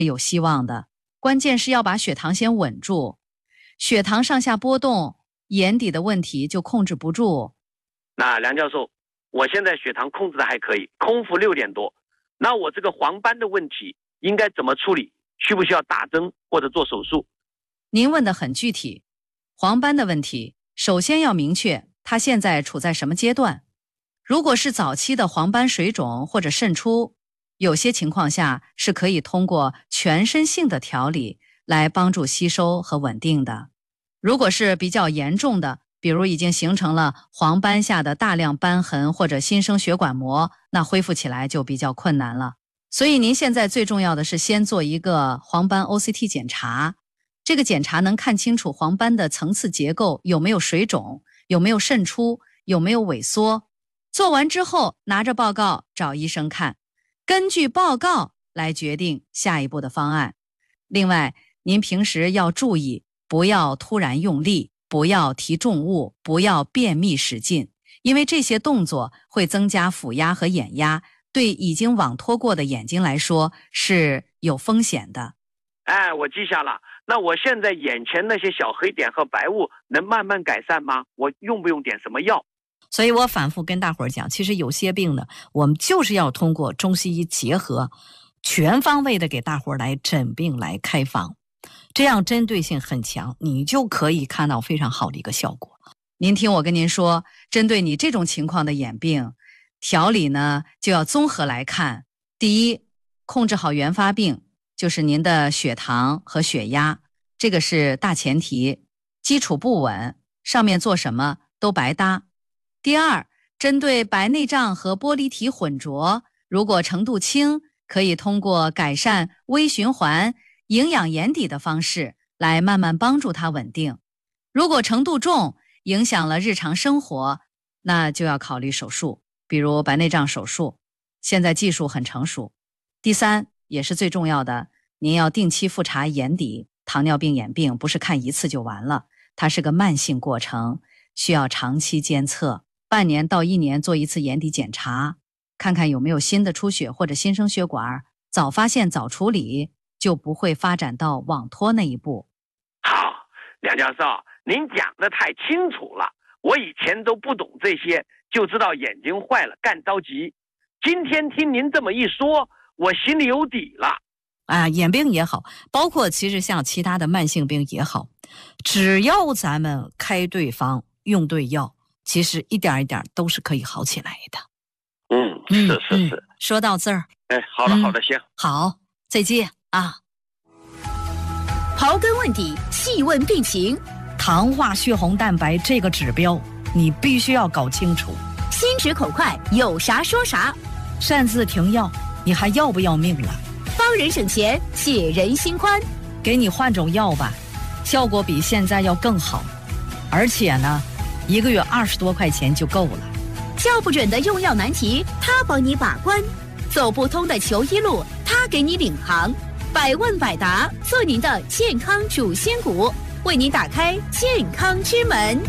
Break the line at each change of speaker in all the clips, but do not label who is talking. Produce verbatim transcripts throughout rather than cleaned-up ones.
有希望的。关键是要把血糖先稳住，血糖上下波动，眼底的问题就控制不住。
那梁教授，我现在血糖控制的还可以，空腹六点多，那我这个黄斑的问题应该怎么处理？需不需要打针或者做手术？
您问得很具体，黄斑的问题，首先要明确它现在处在什么阶段。如果是早期的黄斑水肿或者渗出，有些情况下是可以通过全身性的调理来帮助吸收和稳定的。如果是比较严重的，比如已经形成了黄斑下的大量斑痕或者新生血管膜，那恢复起来就比较困难了。所以您现在最重要的是先做一个黄斑 O C T 检查，这个检查能看清楚黄斑的层次结构有没有水肿，有没有渗出，有没有萎缩。做完之后拿着报告找医生看，根据报告来决定下一步的方案。另外，您平时要注意，不要突然用力，不要提重物，不要便秘使劲，因为这些动作会增加腹压和眼压，对已经网脱过的眼睛来说是有风险的。
哎，我记下了。那我现在眼前那些小黑点和白雾能慢慢改善吗？我用不用点什么药？
所以我反复跟大伙儿讲，其实有些病呢，我们就是要通过中西医结合，全方位的给大伙儿来诊病来开方，这样针对性很强，你就可以看到非常好的一个效果。
您听我跟您说，针对你这种情况的眼病，调理呢就要综合来看。第一，控制好原发病，就是您的血糖和血压，这个是大前提，基础不稳，上面做什么都白搭。第二，针对白内障和玻璃体混浊，如果程度轻，可以通过改善微循环、营养眼底的方式来慢慢帮助它稳定。如果程度重，影响了日常生活，那就要考虑手术，比如白内障手术，现在技术很成熟。第三，也是最重要的，您要定期复查眼底。糖尿病眼病不是看一次就完了，它是个慢性过程，需要长期监测，半年到一年做一次眼底检查，看看有没有新的出血或者新生血管，早发现早处理，就不会发展到网脱那一步。
好，梁教授，您讲得太清楚了，我以前都不懂这些，就知道眼睛坏了干着急。今天听您这么一说，我心里有底了。
啊，眼病也好，包括其实像其他的慢性病也好，只要咱们开对方，用对药，其实一点一点都是可以好起来的。
嗯，是是是、
嗯嗯。说到这儿，
哎，好了、嗯、好的，行，
好，再见啊。
刨根问底，细问病情，
糖化血红蛋白这个指标，你必须要搞清楚。
心直口快，有啥说啥。
擅自停药，你还要不要命了？
帮人省钱，解人心宽。
给你换种药吧，效果比现在要更好，而且呢，一个月二十多块钱就够了。
叫不准的用药难题，他帮你把关；走不通的求医路，他给你领航。百问百答，做您的健康主心骨，为您打开健康之门。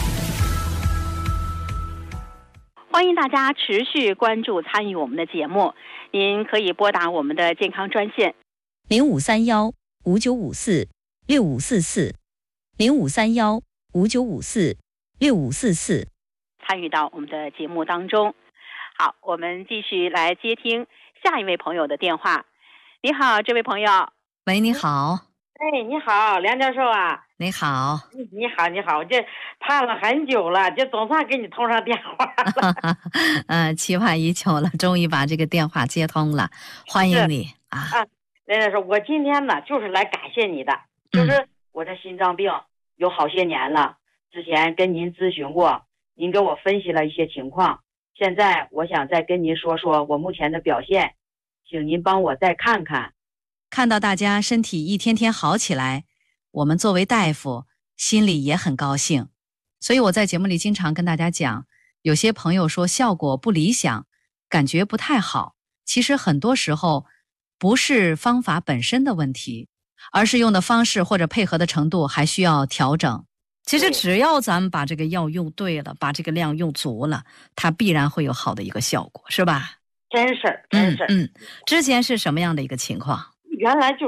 欢迎大家持续关注参与我们的节目，您可以拨打我们的健康专线
零五三幺五九五四六五四四零五三幺五九五四六五四四，
参与到我们的节目当中。好，我们继续来接听下一位朋友的电话。你好，这位朋友。
喂，你好。
哎，你好，梁教授啊。
你好。
你好，你好，我这盼了很久了，就总算给你通上电话了。
嗯，期盼已久了，终于把这个电话接通了，欢迎你啊！
啊，梁教授，我今天呢就是来感谢你的，就是我这心脏病有好些年了，之前跟您咨询过，您给我分析了一些情况，现在我想再跟您说说我目前的表现，请您帮我再看看。
看到大家身体一天天好起来，我们作为大夫心里也很高兴。所以我在节目里经常跟大家讲，有些朋友说效果不理想，感觉不太好，其实很多时候不是方法本身的问题，而是用的方式或者配合的程度还需要调整。
其实只要咱们把这个药用对了，把这个量用足了，它必然会有好的一个效果，是吧？
真是真是。
嗯嗯，之前是什么样的一个情况？
原来就